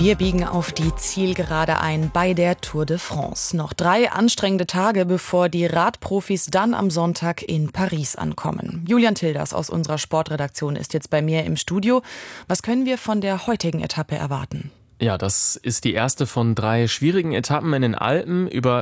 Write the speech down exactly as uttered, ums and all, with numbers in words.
Wir biegen auf die Zielgerade ein bei der Tour de France. Noch drei anstrengende Tage, bevor die Radprofis dann am Sonntag in Paris ankommen. Julian Tilders aus unserer Sportredaktion ist jetzt bei mir im Studio. Was können wir von der heutigen Etappe erwarten? Ja, das ist die erste von drei schwierigen Etappen in den Alpen. Über